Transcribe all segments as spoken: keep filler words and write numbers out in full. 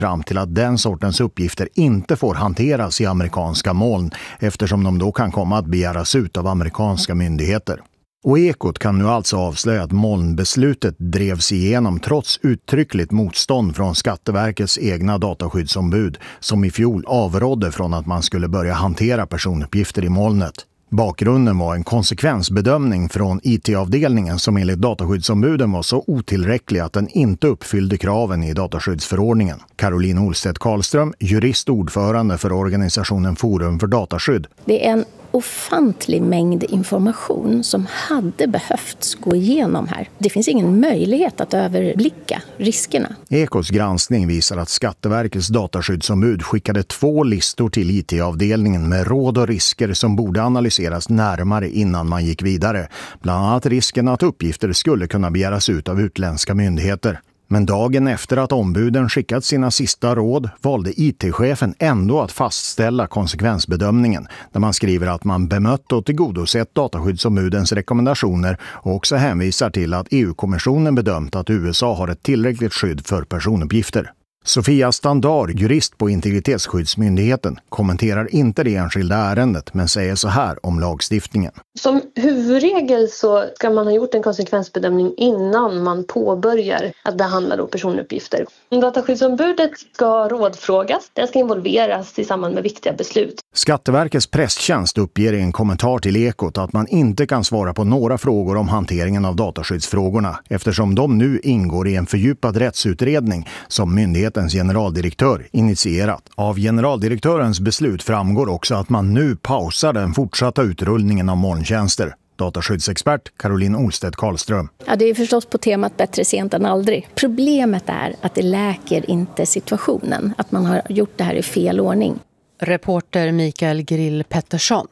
fram till att den sortens uppgifter inte får hanteras i amerikanska moln eftersom de då kan komma att begäras ut av amerikanska myndigheter. Och Ekot kan nu alltså avslöja att molnbeslutet drevs igenom trots uttryckligt motstånd från Skatteverkets egna dataskyddsombud som i fjol avrådde från att man skulle börja hantera personuppgifter i molnet. Bakgrunden var en konsekvensbedömning från I T-avdelningen som enligt dataskyddsombuden var så otillräcklig att den inte uppfyllde kraven i dataskyddsförordningen. Caroline Olstedt Karlström, juristordförande för organisationen Forum för dataskydd. Det är en ofantlig mängd information som hade behövts gå igenom här. Det finns ingen möjlighet att överblicka riskerna. Ekots granskning visar att Skatteverkets dataskyddsombud skickade två listor till I T-avdelningen med råd och risker som borde analyseras närmare innan man gick vidare. Bland annat risken att uppgifter skulle kunna begäras ut av utländska myndigheter. Men dagen efter att ombuden skickat sina sista råd valde I T-chefen ändå att fastställa konsekvensbedömningen där man skriver att man bemött och tillgodosett dataskyddsombudens rekommendationer och också hänvisar till att E U-kommissionen bedömt att U S A har ett tillräckligt skydd för personuppgifter. Sofia Standard, jurist på Integritetsskyddsmyndigheten, kommenterar inte det enskilda ärendet men säger så här om lagstiftningen. Som huvudregel så ska man ha gjort en konsekvensbedömning innan man påbörjar att behandla då personuppgifter. Dataskyddsombudet ska rådfrågas, den ska involveras i samband med viktiga beslut. Skatteverkets presstjänst uppger i en kommentar till Ekot att man inte kan svara på några frågor om hanteringen av dataskyddsfrågorna eftersom de nu ingår i en fördjupad rättsutredning som myndighetens generaldirektör initierat. Av generaldirektörens beslut framgår också att man nu pausar den fortsatta utrullningen av molntjänster. Dataskyddsexpert Caroline Olstedt Karlström. Ja, det är förstås på temat bättre sent än aldrig. Problemet är att det läker inte situationen, att man har gjort det här i fel ordning. Reporter Mikael Grill Pettersson.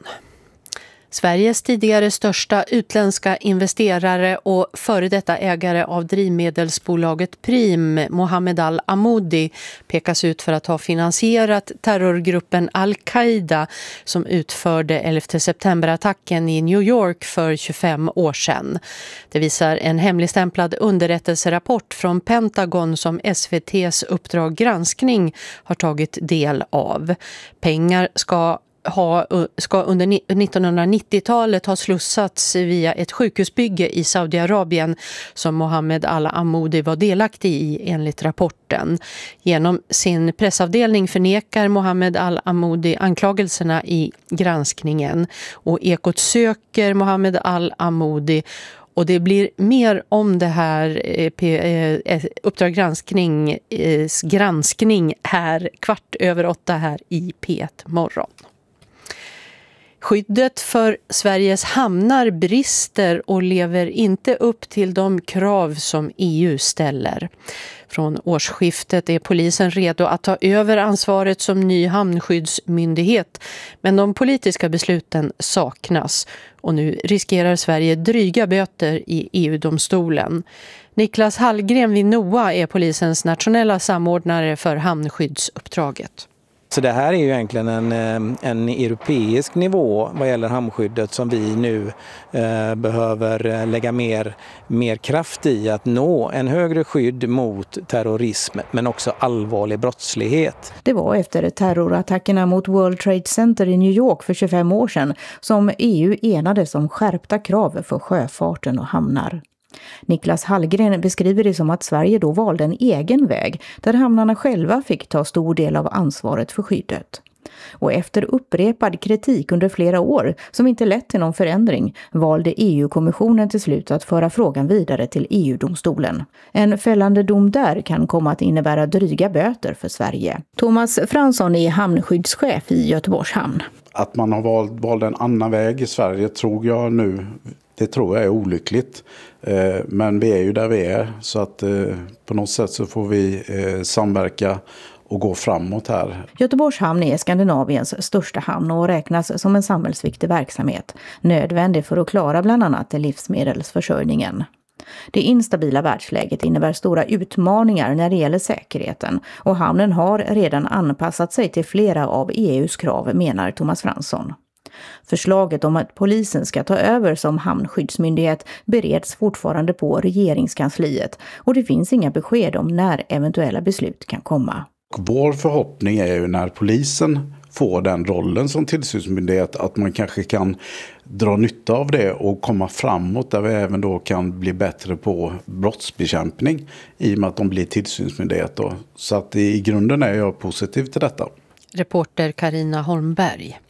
Sveriges tidigare största utländska investerare och före detta ägare av drivmedelsbolaget Prim, Mohammed Al-Amoudi, pekas ut för att ha finansierat terrorgruppen Al-Qaida som utförde elfte september-attacken i New York för tjugofem år sedan. Det visar en hemligstämplad underrättelserapport från Pentagon som S V T:s Uppdrag granskning har tagit del av. Pengar ska Ha, ska under nittonhundranittiotalet ha slussats via ett sjukhusbygge i Saudiarabien som Mohammed Al-Amoudi var delaktig i enligt rapporten. Genom sin pressavdelning förnekar Mohammed Al-Amoudi anklagelserna i granskningen och Ekot söker Mohammed Al-Amoudi. Och det blir mer om det här eh, Uppdrag granskning, eh, granskning här kvart över åtta här i P ett morgon. Skyddet för Sveriges hamnar brister och lever inte upp till de krav som E U ställer. Från årsskiftet är polisen redo att ta över ansvaret som ny hamnskyddsmyndighet, men de politiska besluten saknas och nu riskerar Sverige dryga böter i E U-domstolen. Niklas Hallgren vid NOA är polisens nationella samordnare för hamnskyddsuppdraget. Så det här är ju egentligen en, en europeisk nivå vad gäller hamnskyddet som vi nu eh, behöver lägga mer, mer kraft i att nå en högre skydd mot terrorism men också allvarlig brottslighet. Det var efter terrorattackerna mot World Trade Center i New York för tjugofem år sedan som E U enades om skärpta krav för sjöfarten och hamnar. Niklas Hallgren beskriver det som att Sverige då valde en egen väg där hamnarna själva fick ta stor del av ansvaret för skyddet. Och efter upprepad kritik under flera år som inte lett till någon förändring valde E U-kommissionen till slut att föra frågan vidare till E U-domstolen. En fällande dom där kan komma att innebära dryga böter för Sverige. Thomas Fransson är hamnskyddschef i Göteborgs hamn. Att man har valt, valt en annan väg i Sverige tror jag nu, det tror jag är olyckligt. Men vi är ju där vi är så att på något sätt så får vi samverka och gå framåt här. Göteborgs hamn är Skandinaviens största hamn och räknas som en samhällsviktig verksamhet. Nödvändig för att klara bland annat livsmedelsförsörjningen. Det instabila världsläget innebär stora utmaningar när det gäller säkerheten och hamnen har redan anpassat sig till flera av E U:s krav, menar Thomas Fransson. Förslaget om att polisen ska ta över som hamnskyddsmyndighet bereds fortfarande på regeringskansliet och det finns inga besked om när eventuella beslut kan komma. Vår förhoppning är ju när polisen får den rollen som tillsynsmyndighet att man kanske kan dra nytta av det och komma framåt där vi även då kan bli bättre på brottsbekämpning i och med att de blir tillsynsmyndighet då. Så att i grunden är jag positiv till detta. Reporter Carina Holmberg.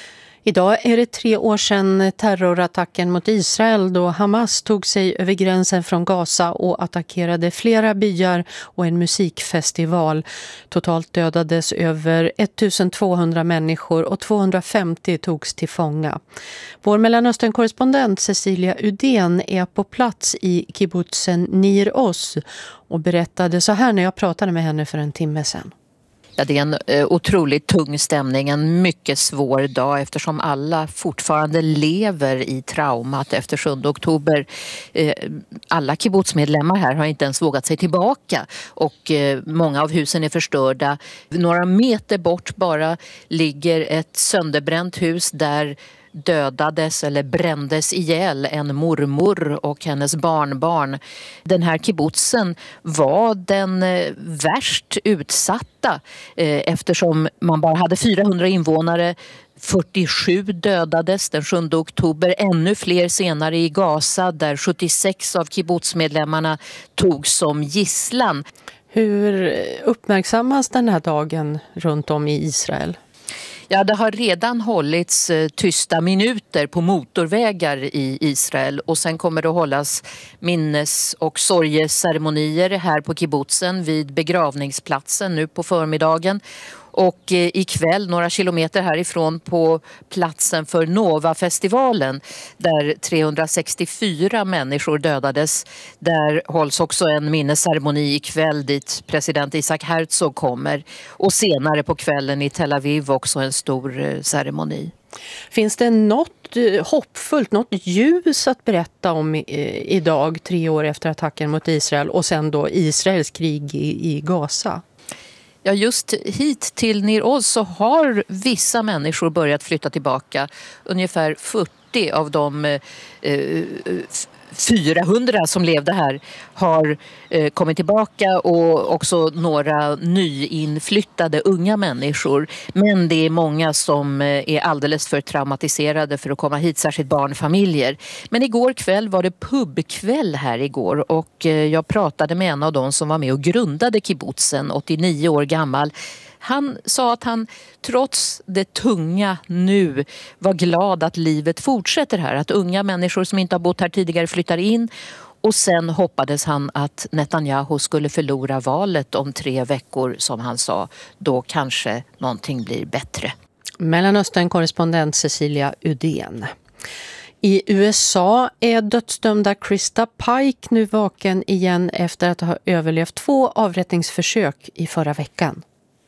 Idag är det tre år sedan terrorattacken mot Israel då Hamas tog sig över gränsen från Gaza och attackerade flera byar och en musikfestival. Totalt dödades över ettusentvåhundra människor och tvåhundrafemtio togs till fånga. Vår Mellanöstern-korrespondent Cecilia Udén är på plats i kibbutzen Nir Oz och berättade så här när jag pratade med henne för en timme sedan. Ja, det är en eh, otroligt tung stämning, en mycket svår dag eftersom alla fortfarande lever i traumat efter sjunde oktober. Eh, alla kibbutzmedlemmar här har inte ens vågat sig tillbaka och eh, många av husen är förstörda. Några meter bort bara ligger ett sönderbränt hus där dödades eller brändes ihjäl en mormor och hennes barnbarn. Den här kibbutzen var den värst utsatta eftersom man bara hade fyrahundra invånare. fyrtiosju dödades den sjunde oktober, ännu fler senare i Gaza där sjuttiosex av kibbutzmedlemmarna togs som gisslan. Hur uppmärksammas den här dagen runt om i Israel? Ja, det har redan hållits eh, tysta minuter på motorvägar i Israel och sen kommer det att hållas minnes- och sorgeceremonier här på kibbutzen vid begravningsplatsen nu på förmiddagen. Och eh, ikväll några kilometer härifrån på platsen för Nova-festivalen där trehundrasextiofyra människor dödades. Där hålls också en minnesceremoni ikväll dit president Isaac Herzog kommer. Och senare på kvällen i Tel Aviv också en stor eh, ceremoni. Finns det något eh, hoppfullt, något ljus att berätta om eh, idag, tre år efter attacken mot Israel och sen då Israels krig i, i Gaza? Ja, just hit till Nir Oz så har vissa människor börjat flytta tillbaka. Ungefär fyrtio av de eh, fyrahundra som levde här har eh, kommit tillbaka och också några nyinflyttade unga människor. Men det är många som eh, är alldeles för traumatiserade för att komma hit, särskilt barnfamiljer. Men igår kväll var det pubkväll här igår och eh, jag pratade med en av dem som var med och grundade kibbutzen, åttionio år gammal. Han sa att han trots det tunga nu var glad att livet fortsätter här. Att unga människor som inte har bott här tidigare flyttar in. Och sen hoppades han att Netanyahu skulle förlora valet om tre veckor som han sa. Då kanske någonting blir bättre. Mellanöstern-korrespondent Cecilia Udén. I U S A är dödsdömda Krista Pike nu vaken igen efter att ha överlevt två avrättningsförsök i förra veckan.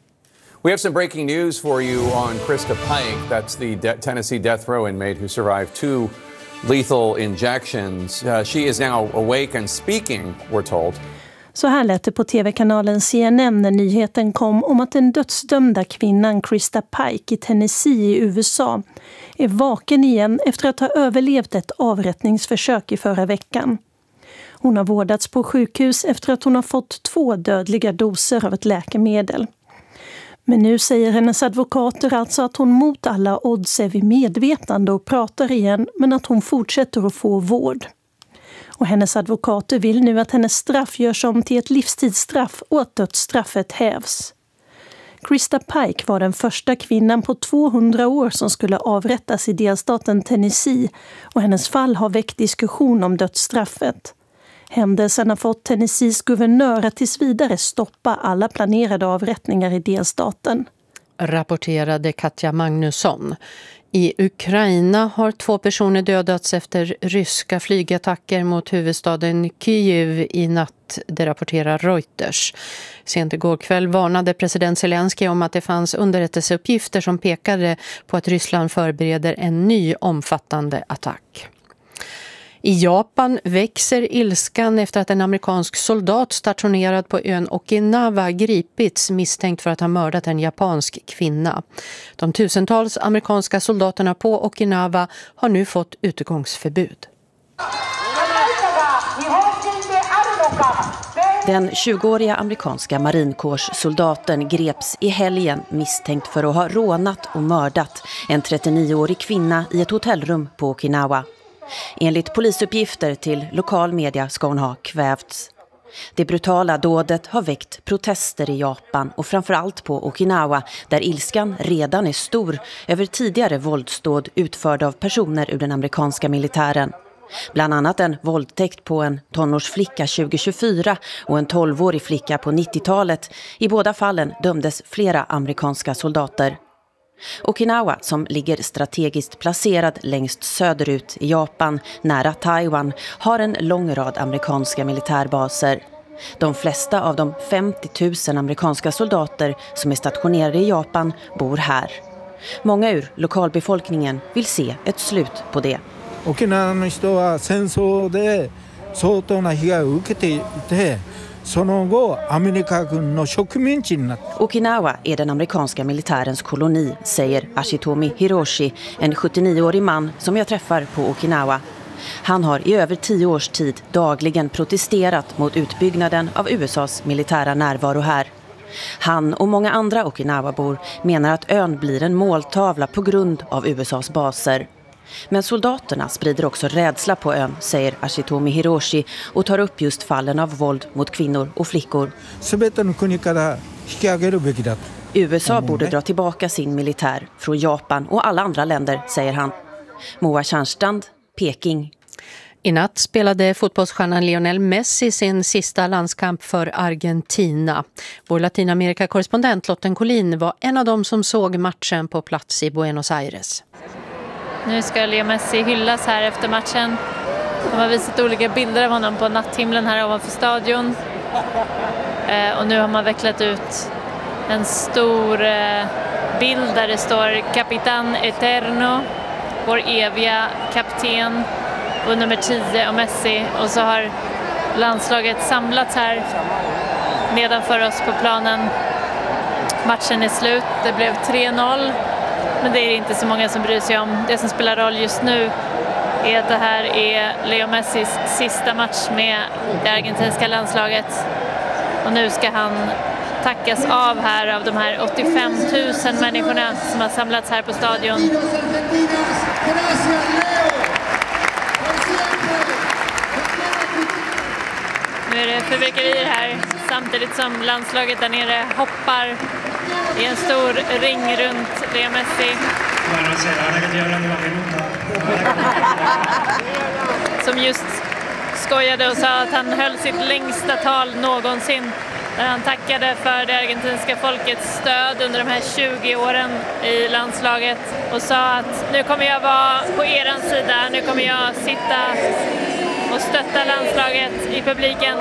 We have some breaking news for you on Krista Pike. That's the de- Tennessee death row inmate who survived two lethal injections. Uh, she is now awake and speaking, we're told. Så här lät det på tv-kanalen C N N när nyheten kom om att den dödsdömda kvinnan Krista Pike i Tennessee i U S A är vaken igen efter att ha överlevt ett avrättningsförsök i förra veckan. Hon har vårdats på sjukhus efter att hon har fått två dödliga doser av ett läkemedel. Men nu säger hennes advokater alltså att hon mot alla odds är vid medvetande och pratar igen, men att hon fortsätter att få vård. Och hennes advokater vill nu att hennes straff görs om till ett livstidsstraff och att dödsstraffet hävs. Krista Pike var den första kvinnan på tvåhundra år som skulle avrättas i delstaten Tennessee och hennes fall har väckt diskussion om dödsstraffet. Händelsen har fått Tennessees guvernör att tills vidare stoppa alla planerade avrättningar i delstaten. Rapporterade Katja Magnusson. I Ukraina har två personer dödats efter ryska flygattacker mot huvudstaden Kyiv i natt, det rapporterar Reuters. Sent igår kväll varnade president Zelensky om att det fanns underrättelseuppgifter som pekade på att Ryssland förbereder en ny omfattande attack. I Japan växer ilskan efter att en amerikansk soldat stationerad på ön Okinawa gripits misstänkt för att ha mördat en japansk kvinna. De tusentals amerikanska soldaterna på Okinawa har nu fått utegångsförbud. Den tjugoåriga amerikanska marinkårssoldaten greps i helgen misstänkt för att ha rånat och mördat en trettionioårig kvinna i ett hotellrum på Okinawa. Enligt polisuppgifter till lokal media ska hon ha kvävts. Det brutala dådet har väckt protester i Japan och framförallt på Okinawa där ilskan redan är stor över tidigare våldsdåd utförda av personer ur den amerikanska militären. Bland annat en våldtäkt på en tonårsflicka tjugo tjugofyra och en tolvårig flicka på nittiotalet. I båda fallen dömdes flera amerikanska soldater. Okinawa, som ligger strategiskt placerad längst söderut i Japan, nära Taiwan, har en lång rad amerikanska militärbaser. De flesta av de femtio tusen amerikanska soldater som är stationerade i Japan bor här. Många ur lokalbefolkningen vill se ett slut på det. 沖縄の人は戦争で相当な被害を受けていて、その後アメリカ軍の植民地になった。 Okinawa är den amerikanska militärens koloni, säger Ashitomi Hiroshi, en sjuttionioårig man som jag träffar på Okinawa. Han har i över tio års tid dagligen protesterat mot utbyggnaden av U S A:s militära närvaro här. Han och många andra Okinawabor menar att ön blir en måltavla på grund av U S A:s baser. Men soldaterna sprider också rädsla på ön, säger Ashitomi Hiroshi och tar upp just fallen av våld mot kvinnor och flickor. U S A borde dra tillbaka sin militär från Japan och alla andra länder, säger han. Moa Tjärnstrand, Peking. I natt spelade fotbollsstjärnan Lionel Messi sin sista landskamp för Argentina. Vår Latinamerika-korrespondent Lotten Collin var en av dem som såg matchen på plats i Buenos Aires. Nu ska Leo Messi hyllas här efter matchen. De har visat olika bilder av honom på natthimlen här ovanför stadion. Eh, och nu har man vecklat ut en stor eh, bild där det står Capitán Eterno, vår eviga kapten, och nummer tio och Messi. Och så har landslaget samlats här nedanför oss på planen. Matchen är slut, det blev tre noll. Men det är inte så många som bryr sig om. Det som spelar roll just nu är att det här är Leo Messis sista match med det argentinska landslaget. Och nu ska han tackas av här av de här åttiofem tusen människorna som har samlats här på stadion. Nu är det fyrverkerier här samtidigt som landslaget där nere hoppar i en stor ring runt Leo Messi. Som just skojade och sa att han höll sitt längsta tal någonsin när han tackade för det argentinska folkets stöd under de här tjugo åren i landslaget och sa att nu kommer jag vara på eran sida, nu kommer jag sitta och stötta landslaget i publiken.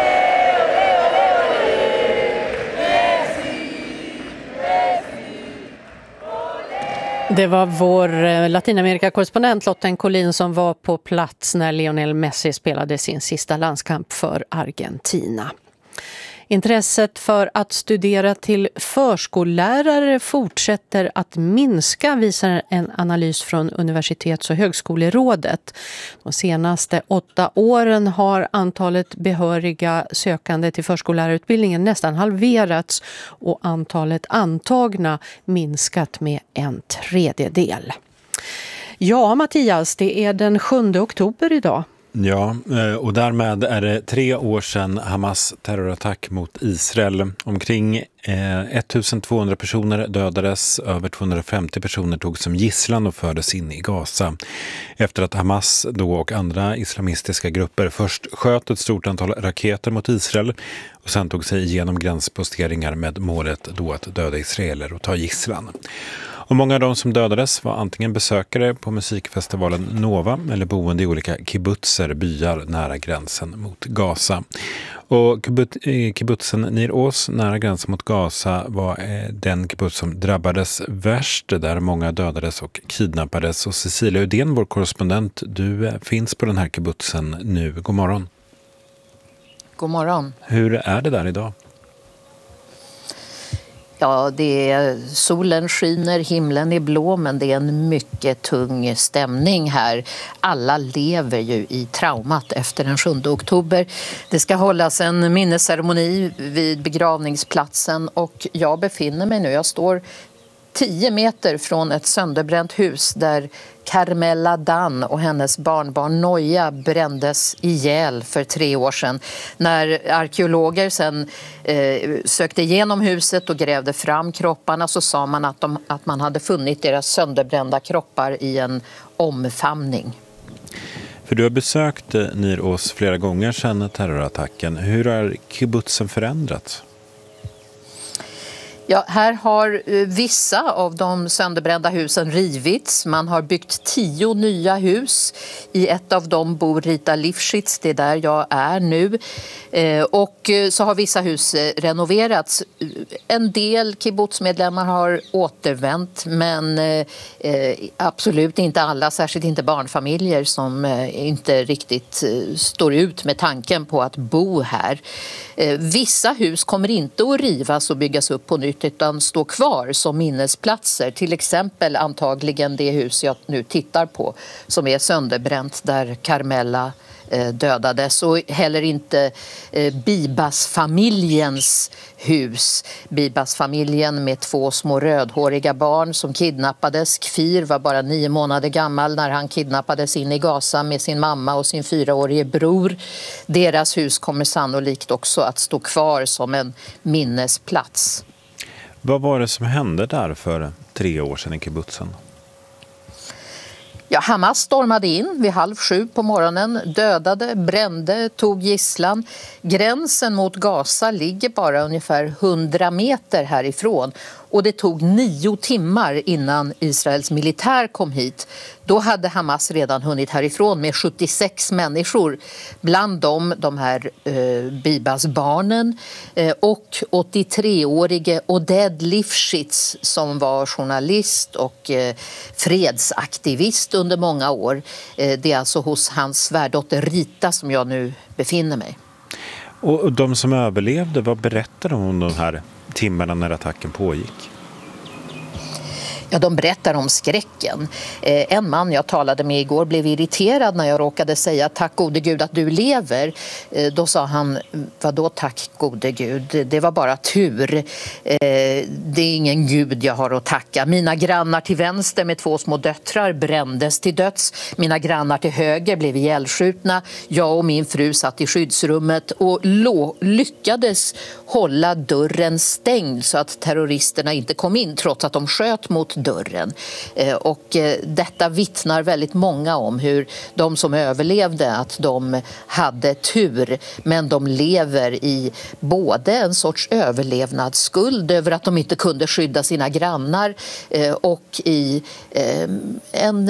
Det var vår Latinamerika-korrespondent Lotten Collin som var på plats när Lionel Messi spelade sin sista landskamp för Argentina. Intresset för att studera till förskollärare fortsätter att minska, visar en analys från Universitets- och högskolerådet. De senaste åtta åren har antalet behöriga sökande till förskollärarutbildningen nästan halverats och antalet antagna minskat med en tredjedel. Ja, Mattias, det är den sjunde oktober idag. Ja, och därmed är det tre år sedan Hamas terrorattack mot Israel. Omkring ettusentvåhundra personer dödades, över tvåhundrafemtio personer togs som gisslan och fördes in i Gaza. Efter att Hamas då och andra islamistiska grupper först sköt ett stort antal raketer mot Israel och sen tog sig igenom gränsposteringar med målet då att döda israeler och ta gisslan. Och många av de som dödades var antingen besökare på musikfestivalen Nova eller boende i olika kibbutzer, byar nära gränsen mot Gaza. Och kibbutzen Nir Oz nära gränsen mot Gaza var den kibbutz som drabbades värst, där många dödades och kidnappades. Och Cecilia Udén, vår korrespondent, du finns på den här kibbutzen nu. God morgon. God morgon. Hur är det där idag? Ja, det är, solen skiner, himlen är blå, men det är en mycket tung stämning här. Alla lever ju i traumat efter den sjunde oktober. Det ska hållas en minnesceremoni vid begravningsplatsen och jag befinner mig nu, jag står tio meter från ett sönderbränt hus där Carmela Dan och hennes barnbarn Noja brändes ihjäl för tre år sedan. När arkeologer sen eh, sökte igenom huset och grävde fram kropparna så sa man att, de, att man hade funnit deras sönderbrända kroppar i en omfamning. För du har besökt Nir Oz flera gånger sedan terrorattacken. Hur har kibbutzen förändrats? Ja, här har vissa av de sönderbrända husen rivits. Man har byggt tio nya hus. I ett av dem bor Rita Lifshitz, det är där jag är nu. Och så har vissa hus renoverats. En del kibbutzmedlemmar har återvänt, men absolut inte alla, särskilt inte barnfamiljer som inte riktigt står ut med tanken på att bo här. Vissa hus kommer inte att rivas och byggas upp på nytt utan stå kvar som minnesplatser. Till exempel antagligen det hus jag nu tittar på som är sönderbränt där Carmela dödades, och heller inte Bibas-familjens hus. Bibas-familjen med två små rödhåriga barn som kidnappades. Kfir var bara nio månader gammal när han kidnappades in i Gaza med sin mamma och sin fyraårige bror. Deras hus kommer sannolikt också att stå kvar som en minnesplats. Vad var det som hände där för tre år sedan i kibbutzen? Ja, Hamas stormade in vid halv sju på morgonen, dödade, brände, tog gisslan. Gränsen mot Gaza ligger bara ungefär hundra meter härifrån. Och det tog nio timmar innan Israels militär kom hit. Då hade Hamas redan hunnit härifrån med sjuttiosex människor. Bland dem de här eh, Bibas barnen eh, och åttiotre-årige Oded Lifshitz som var journalist och eh, fredsaktivist under många år. Eh, det är alltså hos hans svärdotter Rita som jag nu befinner mig. Och de som överlevde, vad berättar de om de här timmarna när attacken pågick? Ja, de berättar om skräcken. Eh, en man jag talade med igår blev irriterad när jag råkade säga tack gode Gud att du lever. Eh, då sa han, vadå tack gode Gud? Det var bara tur. Eh, det är ingen Gud jag har att tacka. Mina grannar till vänster med två små döttrar brändes till döds. Mina grannar till höger blev ihjälskjutna. Jag och min fru satt i skyddsrummet och lo- lyckades hålla dörren stängd så att terroristerna inte kom in trots att de sköt mot dörren. Och detta vittnar väldigt många om, hur de som överlevde, att de hade tur, men de lever i både en sorts överlevnadsskuld över att de inte kunde skydda sina grannar och i en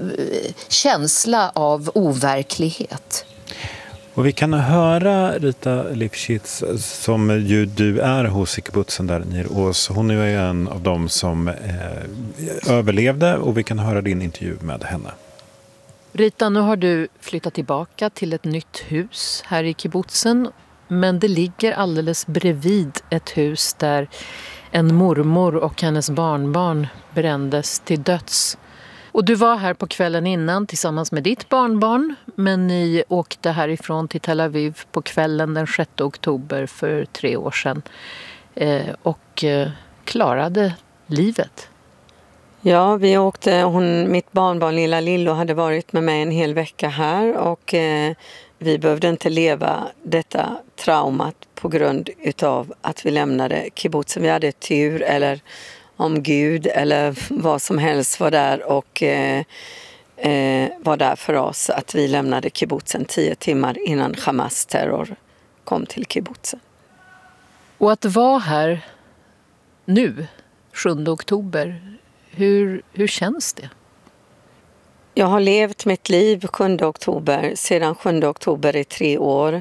känsla av overklighet. Och vi kan höra Rita Lifshitz, som ju du är hos i kibbutzen där Nir Oz. Hon är ju en av dem som eh, överlevde, och vi kan höra din intervju med henne. Rita, nu har du flyttat tillbaka till ett nytt hus här i kibbutzen, men det ligger alldeles bredvid ett hus där en mormor och hennes barnbarn brändes till döds. Och du var här på kvällen innan tillsammans med ditt barnbarn, men ni åkte härifrån till Tel Aviv på kvällen den sjätte oktober för tre år sedan eh, och eh, klarade livet. Ja, vi åkte, hon, mitt barnbarn lilla Lillo hade varit med mig en hel vecka här, och eh, vi behövde inte leva detta traumat på grund utav att vi lämnade kibbutzen. Vi hade tur, eller om Gud eller vad som helst var där och eh, eh, var där för oss, att vi lämnade kibbutzen tio timmar innan Hamas terror kom till kibbutzen. Och att vara här nu, sjunde oktober, hur, hur känns det? Jag har levt mitt liv sjunde oktober, sedan sjunde oktober i tre år.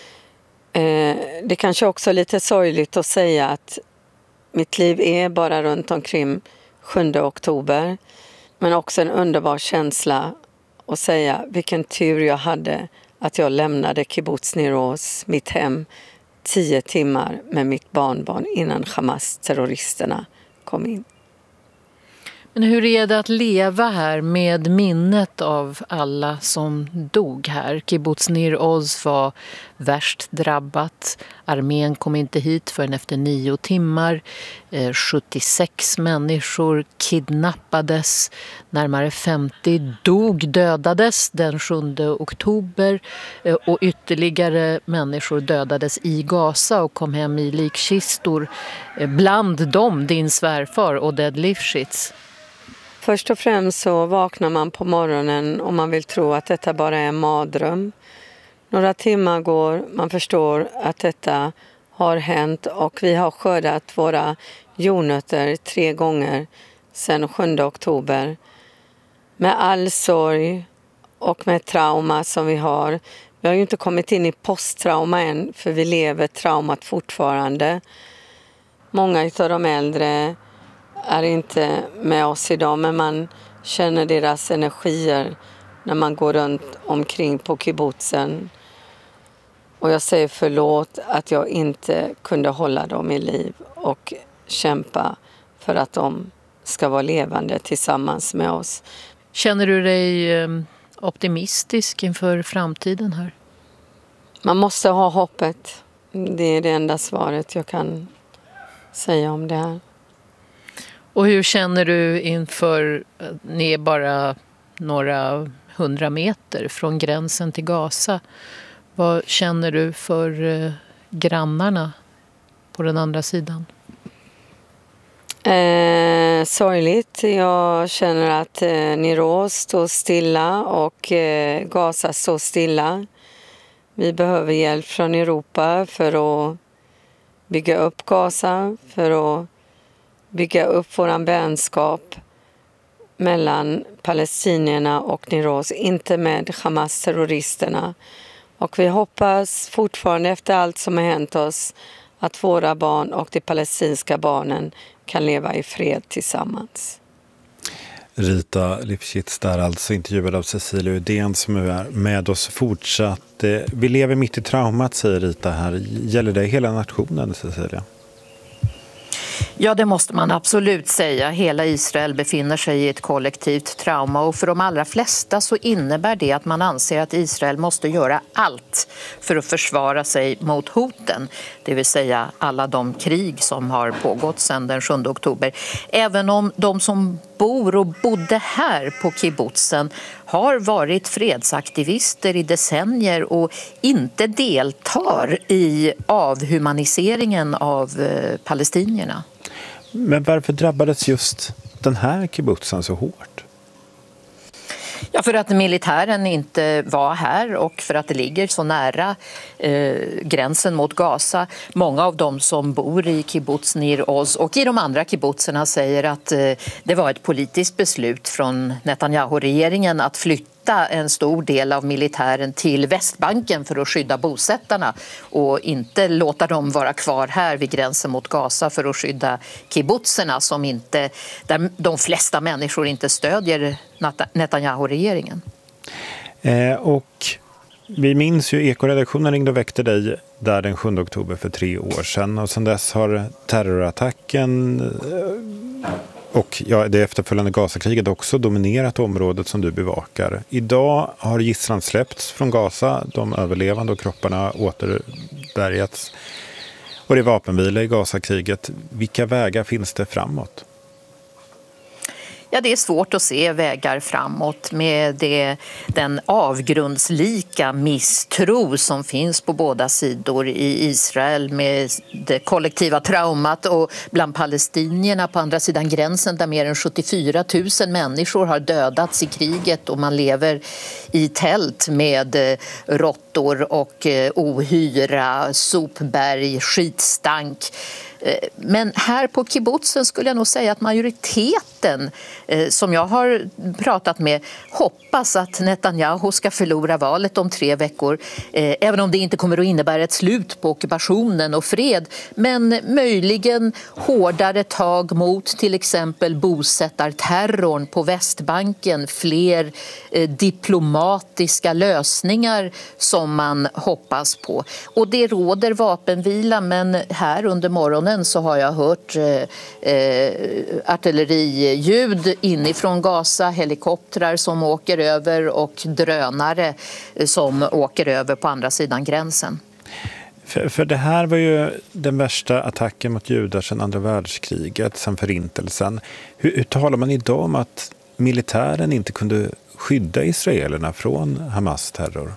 Eh, det kanske också är lite sorgligt att säga att mitt liv är bara runt omkring sjunde oktober. Men också en underbar känsla att säga vilken tur jag hade att jag lämnade kibbutz Nir Oz, mitt hem, tio timmar med mitt barnbarn innan Hamas-terroristerna kom in. Men hur är det att leva här med minnet av alla som dog här? Kibbutz Nir Oz var värst drabbat. Armén kom inte hit förrän efter nio timmar. sjuttiosex människor kidnappades. Närmare femtio dog, dödades den sjunde oktober. Och ytterligare människor dödades i Gaza och kom hem i likkistor. Bland dem din svärfar Oded Lifshitz. Först och främst så vaknar man på morgonen och man vill tro att detta bara är en mardröm. Några timmar går, man förstår att detta har hänt och vi har skördat våra jordnötter tre gånger sedan sjunde oktober. Med all sorg och med trauma som vi har. Vi har ju inte kommit in i posttrauma än för vi lever traumat fortfarande. Många av de äldre är inte med oss idag men man känner deras energier när man går runt omkring på kibbutzen. Och jag säger förlåt att jag inte kunde hålla dem i liv och kämpa för att de ska vara levande tillsammans med oss. Känner du dig optimistisk inför framtiden här? Man måste ha hoppet. Det är det enda svaret jag kan säga om det här. Och hur känner du inför, ni är bara några hundra meter från gränsen till Gaza. Vad känner du för eh, grannarna på den andra sidan? Eh, sorgligt. Jag känner att eh, Nir Oz står stilla och eh, Gaza står stilla. Vi behöver hjälp från Europa för att bygga upp Gaza, för att bygga upp våran vänskap mellan palestinierna och Nir Oz, inte med Hamas-terroristerna. Och vi hoppas fortfarande efter allt som har hänt oss att våra barn och de palestinska barnen kan leva i fred tillsammans. Rita Lifshitz där alltså intervjuad av Cecilia Udén som är med oss fortsatt. Vi lever mitt i traumat, säger Rita här. Gäller det hela nationen, Cecilia? Ja, det måste man absolut säga. Hela Israel befinner sig i ett kollektivt trauma och för de allra flesta så innebär det att man anser att Israel måste göra allt för att försvara sig mot hoten. Det vill säga alla de krig som har pågått sedan den sjunde oktober. Även om de som bor och bodde här på kibbutzen har varit fredsaktivister i decennier och inte deltar i avhumaniseringen av eh, palestinierna. Men varför drabbades just den här kibbutzen så hårt? Ja, för att militären inte var här och för att det ligger så nära eh, gränsen mot Gaza. Många av dem som bor i kibbutz Nir Oz och i de andra kibbutzerna säger att eh, det var ett politiskt beslut från Netanyahu-regeringen att flytta en stor del av militären till Västbanken för att skydda bosättarna och inte låta dem vara kvar här vid gränsen mot Gaza för att skydda kibbutzerna som inte, där de flesta människor inte stödjer Netanyahu-regeringen. Eh, och vi minns ju, Ekoredaktionen ringde och väckte dig där den sjunde oktober för tre år sedan och sedan dess har terrorattacken eh, och ja, det efterföljande Gaza-kriget också dominerat området som du bevakar. Idag har gisslan släppts från Gaza, de överlevande och kropparna återbärgats. Och det är vapenvila i Gaza-kriget. Vilka vägar finns det framåt? Ja, det är svårt att se vägar framåt med det, den avgrundslika misstro som finns på båda sidor i Israel med det kollektiva traumat och bland palestinierna på andra sidan gränsen där mer än sjuttiofyra tusen människor har dödats i kriget och man lever i tält med råttor och ohyra, sopberg, skitstank. Men här på kibbutzen skulle jag nog säga att majoriteten som jag har pratat med hoppas att Netanyahu ska förlora valet om tre veckor. Även om det inte kommer att innebära ett slut på ockupationen och fred. Men möjligen hårdare tag mot till exempel bosättarterrorn på Västbanken. Fler diplomatiska lösningar som man hoppas på. Och det råder vapenvila, men här under morgonen så har jag hört eh, artilleriljud inifrån Gaza, helikoptrar som åker över och drönare som åker över på andra sidan gränsen. För, för det här var ju den värsta attacken mot judar sedan andra världskriget, sedan förintelsen. Hur, hur talar man idag om att militären inte kunde skydda israelerna från Hamas terror?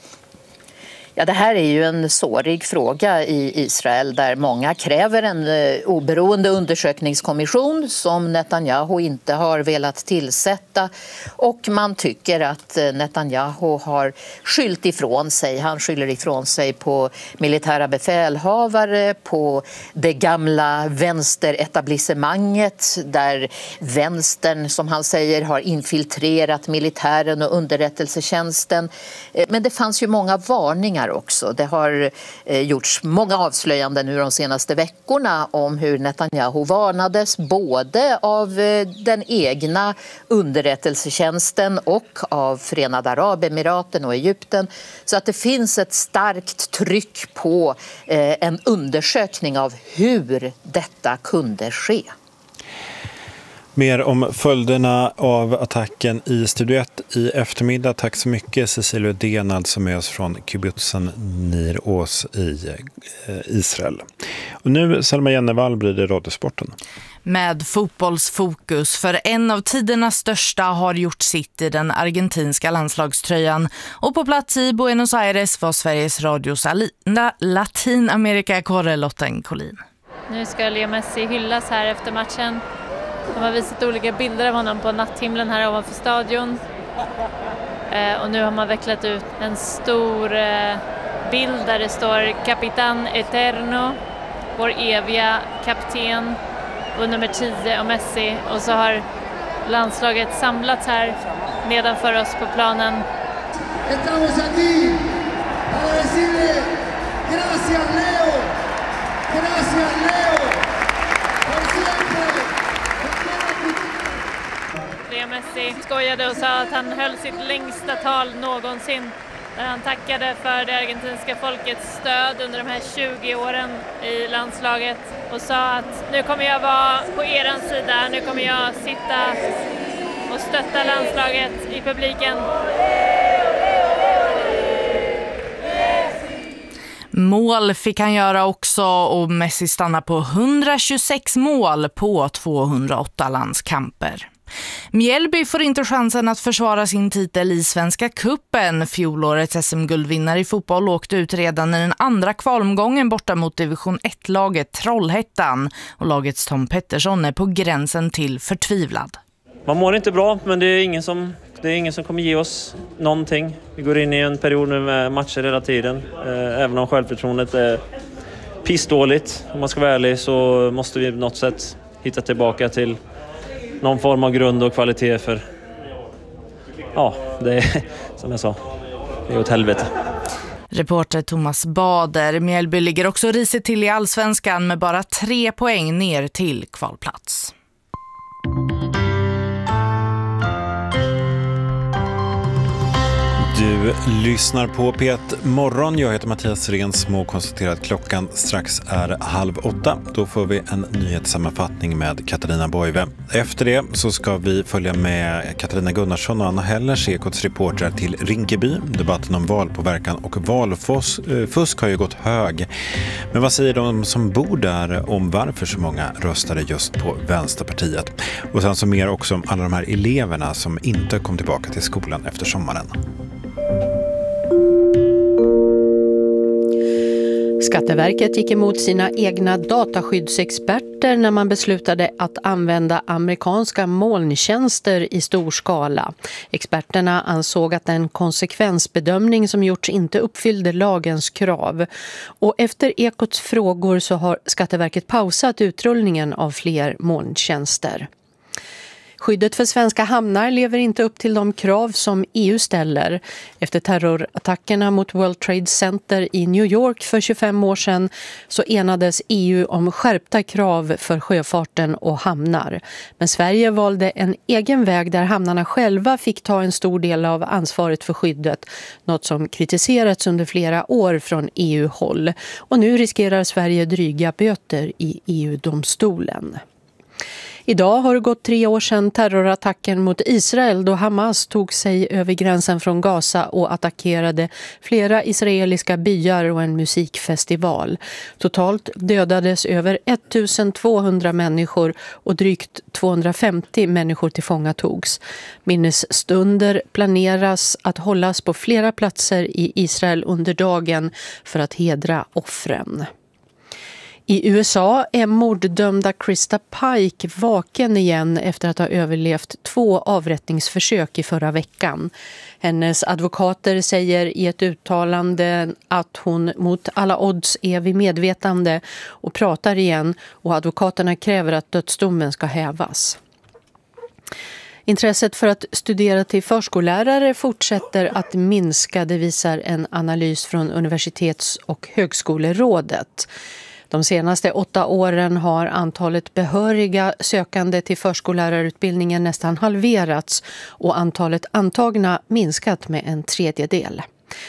Ja, det här är ju en sårig fråga i Israel där många kräver en oberoende undersökningskommission som Netanyahu inte har velat tillsätta, och man tycker att Netanyahu har skyllt ifrån sig. Han skyller ifrån sig på militära befälhavare, på det gamla vänsteretablissemanget där vänstern, som han säger, har infiltrerat militären och underrättelsetjänsten. Men det fanns ju många varningar också. Det har eh, gjorts många avslöjanden nu de senaste veckorna om hur Netanyahu varnades både av eh, den egna underrättelsetjänsten och av Förenade Arabemiraten och Egypten. Så att det finns ett starkt tryck på eh, en undersökning av hur detta kunde ske. Mer om följderna av attacken i Studio ett i eftermiddag. Tack så mycket Cecilia Uddén, alltså med oss från kibbutzen Nir Oz i Israel. Och nu, Selma Jennevall, blir det Radiosporten. Med fotbollsfokus, för en av tidernas största har gjort sitt i den argentinska landslagströjan. Och på plats i Buenos Aires var Sveriges Radios Latinamerika-korre Lotten Collin. Nu ska Leo Messi hyllas här efter matchen. De har visat olika bilder av honom på natthimlen här ovanför stadion. Eh, och nu har man vecklat ut en stor eh, bild där det står Capitán Eterno, vår eviga kapten, och nummer tio och Messi. Och så har landslaget samlats här nedanför oss på planen. Estamos aquí para decirle gracias Leo, gracias Leo, por siempre. Leo Messi skojade och sa att han höll sitt längsta tal någonsin, där han tackade för det argentinska folkets stöd under de här tjugo åren i landslaget och sa att nu kommer jag vara på eran sida, nu kommer jag sitta och stötta landslaget i publiken. Mål fick han göra också, och Messi stannar på hundratjugosex mål på tvåhundraåtta landskamper. Mjällby får inte chansen att försvara sin titel i Svenska Cupen. Fjolårets S M-guldvinnare i fotboll åkte ut redan i den andra kvalomgången borta mot division ett-laget Trollhättan. Och lagets Tom Pettersson är på gränsen till förtvivlad. Man mår inte bra, men det är ingen som, det är ingen som kommer ge oss någonting. Vi går in i en period nu med matcher hela tiden. Även om självförtroendet är pissdåligt, om man ska vara ärlig, så måste vi på något sätt hitta tillbaka till någon form av grund och kvalitet, för ja, det är som jag sa, det är åt helvete. Reporter Thomas Bader. Mjällby ligger också risigt till i Allsvenskan med bara tre poäng ner till kvalplats. Du lyssnar på P ett Morgon. Jag heter Mattias Rensmo och konstaterar att klockan strax är halv åtta. Då får vi en nyhetssammanfattning med Katarina Boive. Efter det så ska vi följa med Katarina Gunnarsson och Anna Hellers, Ekots reportrar, till Rinkeby. Debatten om valpåverkan och valfusk har ju gått hög. Men vad säger de som bor där om varför så många röstade just på Vänsterpartiet? Och sen så mer också om alla de här eleverna som inte kom tillbaka till skolan efter sommaren. Skatteverket gick emot sina egna dataskyddsexperter när man beslutade att använda amerikanska molntjänster i stor skala. Experterna ansåg att den konsekvensbedömning som gjorts inte uppfyllde lagens krav. Och efter Ekots frågor så har Skatteverket pausat utrullningen av fler molntjänster. Skyddet för svenska hamnar lever inte upp till de krav som E U ställer. Efter terrorattackerna mot World Trade Center i New York för tjugofem år sedan så enades E U om skärpta krav för sjöfarten och hamnar. Men Sverige valde en egen väg där hamnarna själva fick ta en stor del av ansvaret för skyddet. Något som kritiserats under flera år från E U-håll. Och nu riskerar Sverige dryga böter i E U-domstolen. Idag har det gått tre år sedan terrorattacken mot Israel då Hamas tog sig över gränsen från Gaza och attackerade flera israeliska byar och en musikfestival. Totalt dödades över ettusentvåhundra människor och drygt tvåhundrafemtio människor tillfångatogs. Minnesstunder planeras att hållas på flera platser i Israel under dagen för att hedra offren. I U S A är morddömda Krista Pike vaken igen efter att ha överlevt två avrättningsförsök i förra veckan. Hennes advokater säger i ett uttalande att hon mot alla odds är vid medvetande och pratar igen, och advokaterna kräver att dödsdomen ska hävas. Intresset för att studera till förskollärare fortsätter att minska, det visar en analys från Universitets- och högskolerådet. De senaste åtta åren har antalet behöriga sökande till förskollärarutbildningen nästan halverats och antalet antagna minskat med en tredjedel.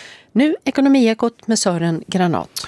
Nu Ekonomiekot med Sören Granat.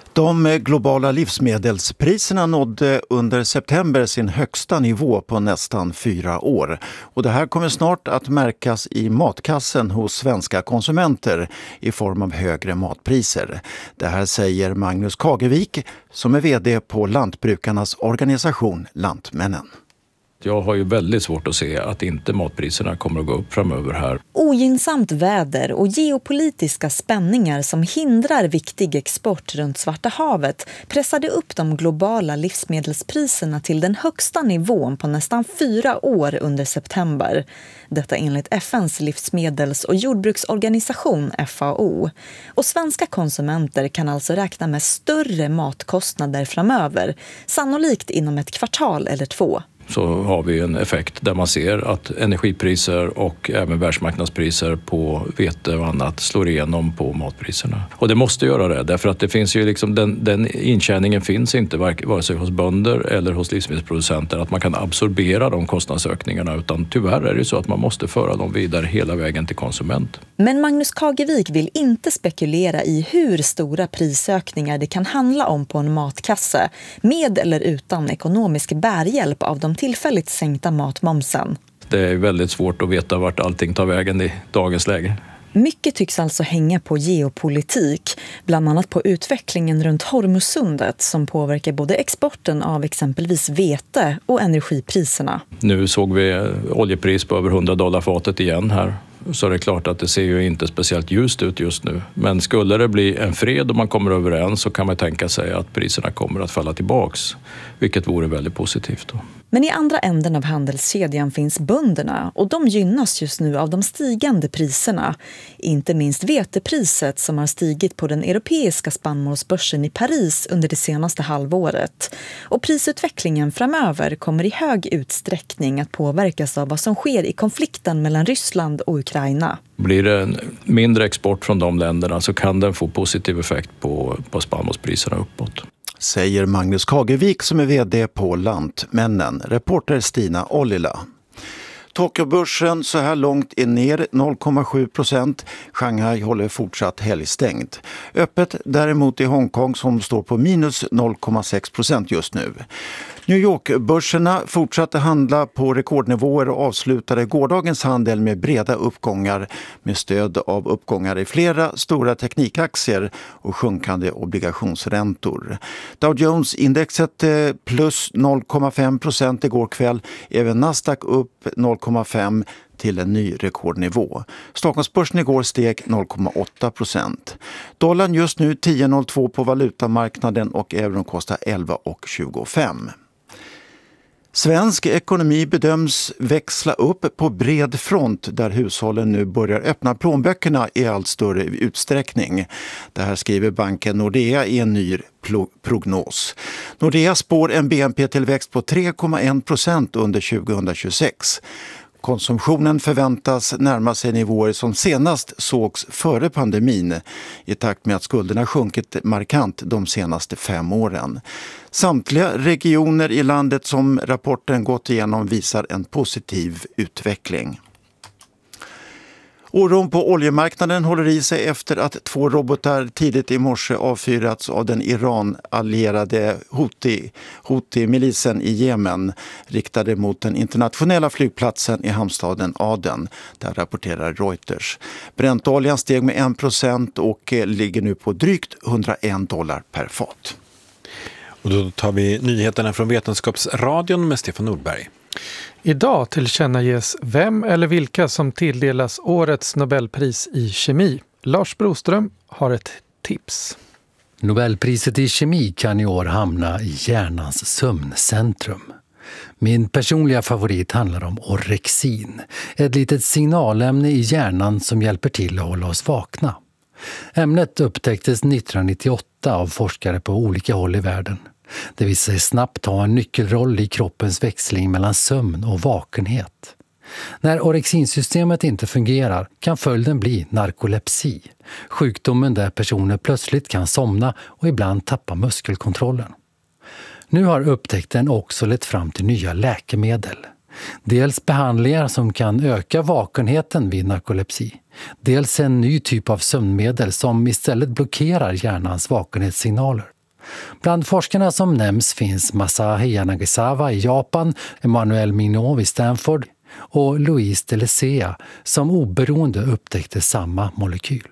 De globala livsmedelspriserna nådde under september sin högsta nivå på nästan fyra år. Och det här kommer snart att märkas i matkassen hos svenska konsumenter i form av högre matpriser. Det här säger Magnus Kagevik som är vd på lantbrukarnas organisation Lantmännen. Jag har ju väldigt svårt att se att inte matpriserna kommer att gå upp framöver här. Ogynnsamt väder och geopolitiska spänningar som hindrar viktig export runt Svarta havet pressade upp de globala livsmedelspriserna till den högsta nivån på nästan fyra år under september. Detta enligt F N:s livsmedels- och jordbruksorganisation F A O. Och svenska konsumenter kan alltså räkna med större matkostnader framöver, sannolikt inom ett kvartal eller två. Så har vi en effekt där man ser att energipriser och även världsmarknadspriser på vete och annat slår igenom på matpriserna. Och det måste göra det, därför att det finns ju liksom den, den intjäningen finns inte vare sig hos bönder eller hos livsmedelsproducenter att man kan absorbera de kostnadsökningarna, utan tyvärr är det så att man måste föra dem vidare hela vägen till konsument. Men Magnus Kagevik vill inte spekulera i hur stora prisökningar det kan handla om på en matkasse, med eller utan ekonomisk bärhjälp av de tillfälligt sänkta matmomsen. Det är väldigt svårt att veta vart allting tar vägen i dagens läge. Mycket tycks alltså hänga på geopolitik, bland annat på utvecklingen runt Hormuzsundet som påverkar både exporten av exempelvis vete och energipriserna. Nu såg vi oljepris på över hundra dollar fatet igen här. Så det är klart att det ser ju inte speciellt ljust ut just nu. Men skulle det bli en fred och man kommer överens så kan man tänka sig att priserna kommer att falla tillbaks. Vilket vore väldigt positivt då. Men i andra änden av handelskedjan finns bönderna och de gynnas just nu av de stigande priserna. Inte minst vetepriset som har stigit på den europeiska spannmålsbörsen i Paris under det senaste halvåret. Och prisutvecklingen framöver kommer i hög utsträckning att påverkas av vad som sker i konflikten mellan Ryssland och Ukraina. Blir det en mindre export från de länderna så kan den få positiv effekt på, på spannmålspriserna uppåt. Säger Magnus Kagevik som är vd på Lantmännen. Reporter Stina Ollila. Tokyobörsen så här långt är ner noll komma sju procent. Shanghai håller fortsatt helgstängt. Öppet däremot i Hongkong som står på minus noll komma sex procent just nu. New York-börserna fortsatte handla på rekordnivåer och avslutade gårdagens handel med breda uppgångar med stöd av uppgångar i flera stora teknikaktier och sjunkande obligationsräntor. Dow Jones-indexet plus noll komma fem procent igår kväll, även Nasdaq upp noll komma fem, till en ny rekordnivå. Stockholmsbörsen igår steg noll komma åtta procent. Dollarn just nu tio komma noll två på valutamarknaden och euron kostar elva komma tjugofem. Svensk ekonomi bedöms växla upp på bred front där hushållen nu börjar öppna plånböckerna i allt större utsträckning. Det här skriver banken Nordea i en ny prognos. Nordea spår en B N P-tillväxt på tre komma en procent under tjugohundratjugosex. Konsumtionen förväntas närma sig nivåer som senast sågs före pandemin i takt med att skulderna sjunkit markant de senaste fem åren. Samtliga regioner i landet som rapporten gått igenom visar en positiv utveckling. Oron på oljemarknaden håller i sig efter att två robotar tidigt i morse avfyrats av den Iran-allierade Houthi, Houthi-milisen i Jemen riktade mot den internationella flygplatsen i hamnstaden Aden. Där rapporterar Reuters. Bräntoljan steg med en procent och ligger nu på drygt hundraen dollar per fat. Och då tar vi nyheterna från Vetenskapsradion med Stefan Nordberg. Idag tillkännages vem eller vilka som tilldelas årets Nobelpris i kemi. Lars Broström har ett tips. Nobelpriset i kemi kan i år hamna i hjärnans sömncentrum. Min personliga favorit handlar om orexin, ett litet signalämne i hjärnan som hjälper till att hålla oss vakna. Ämnet upptäcktes nittonhundranittioåtta av forskare på olika håll i världen. Det visar sig snabbt ha en nyckelroll i kroppens växling mellan sömn och vakenhet. När orexinsystemet inte fungerar kan följden bli narkolepsi, sjukdomen där personer plötsligt kan somna och ibland tappa muskelkontrollen. Nu har upptäckten också lett fram till nya läkemedel. Dels behandlingar som kan öka vakenheten vid narkolepsi, dels en ny typ av sömnmedel som istället blockerar hjärnans vakenhetssignaler. Bland forskarna som nämns finns Masahi Nagasawa i Japan, Emmanuel Mignot vid Stanford och Louise Delesea som oberoende upptäckte samma molekyl.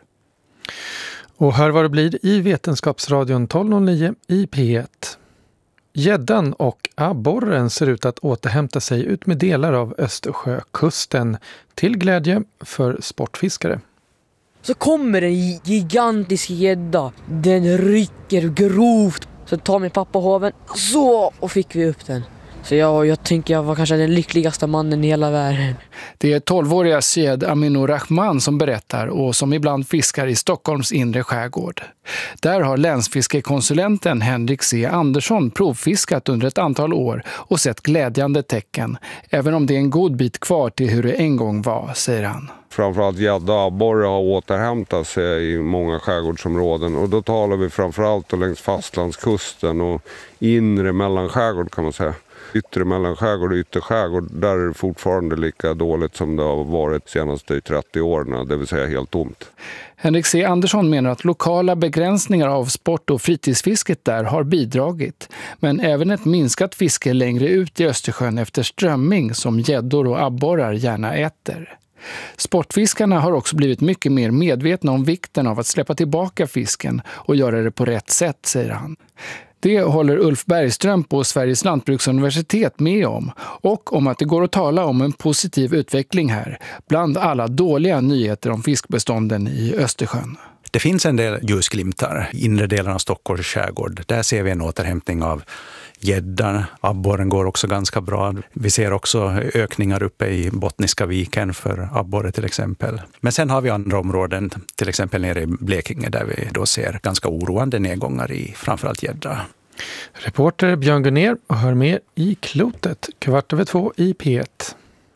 Och här vad det blir i Vetenskapsradion tolv noll nio i P ett. Gäddan och abborren ser ut att återhämta sig ut med delar av Östersjökusten till glädje för sportfiskare. Så kommer en gigantisk gädda. Den rycker grovt. Så tar min pappa hoven. Så, och fick vi upp den. Så jag, jag tänker jag var kanske den lyckligaste mannen i hela världen. Det är tolvåriga Syed Aminur Rahman som berättar och som ibland fiskar i Stockholms inre skärgård. Där har länsfiskekonsulenten Henrik C. Andersson provfiskat under ett antal år och sett glädjande tecken. Även om det är en god bit kvar till hur det en gång var, säger han. Framförallt gädda och abborre har återhämtat sig i många skärgårdsområden. Och då talar vi framförallt längs fastlandskusten och inre mellanskärgård kan man säga. Yttre mellanskärgård och ytterskärgård, där är det fortfarande lika dåligt som det har varit de senaste trettio åren, det vill säga helt tomt. Henrik C. Andersson menar att lokala begränsningar av sport- och fritidsfisket där har bidragit. Men även ett minskat fiske längre ut i Östersjön efter strömming som gäddor och abborrar gärna äter. Sportfiskarna har också blivit mycket mer medvetna om vikten av att släppa tillbaka fisken och göra det på rätt sätt, säger han. Det håller Ulf Bergström på Sveriges lantbruksuniversitet med om och om att det går att tala om en positiv utveckling här bland alla dåliga nyheter om fiskbestånden i Östersjön. Det finns en del ljusglimtar i inre delen av Stockholms skärgård. Där ser vi en återhämtning av gäddan. Abborren går också ganska bra. Vi ser också ökningar uppe i Bottniska viken för abborre till exempel. Men sen har vi andra områden, till exempel nere i Blekinge där vi då ser ganska oroande nedgångar i framförallt gädda. Reporter Björn Gunner och hör med i Klotet, kvart över två i P ett.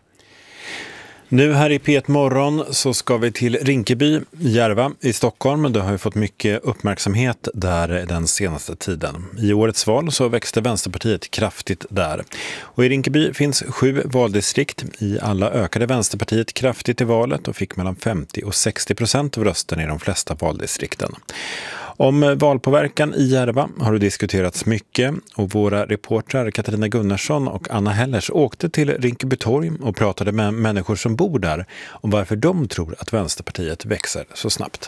Nu här i P ett morgon så ska vi till Rinkeby, Järva i Stockholm. Det har ju fått mycket uppmärksamhet där den senaste tiden. I årets val så växte Vänsterpartiet kraftigt där. Och i Rinkeby finns sju valdistrikt. I alla ökade Vänsterpartiet kraftigt i valet och fick mellan femtio och sextio procent av rösten i de flesta valdistrikten. Om valpåverkan i Järva har det diskuterats mycket och våra reportrar Katarina Gunnarsson och Anna Hellers åkte till Rinkeby torg och pratade med människor som bor där om varför de tror att Vänsterpartiet växer så snabbt.